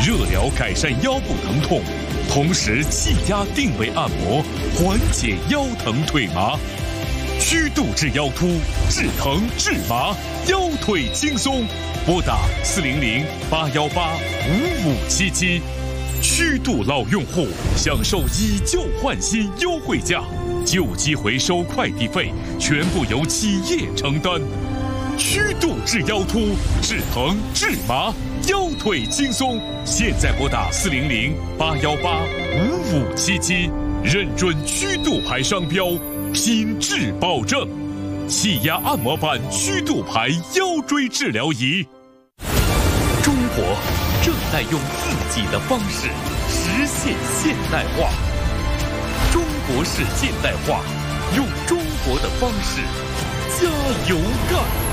热疗改善腰部疼痛，同时气压定位按摩缓解腰疼腿麻。曲度治腰突，治疼治麻，腰腿轻松。拨打400-818-5577。曲度老用户享受以旧换新优惠价，旧机回收快递费全部由企业承担。曲度治腰突，治疼治麻，腰腿轻松。现在拨打400-818-5577，认准曲度牌商标，品质保证。气压按摩板曲度牌腰椎治疗仪。中国正在用自己的方式实现现代化。中国式现代化，用中国的方式加油干！